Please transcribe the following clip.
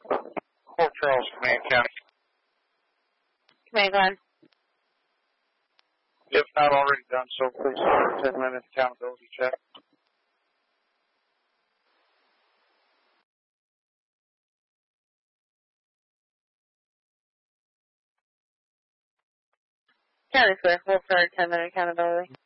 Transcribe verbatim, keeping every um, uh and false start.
Fort Charles, Command County. Command Glenn. If not already done so, please start a ten minute accountability check. County Swift, we'll start ten minute accountability.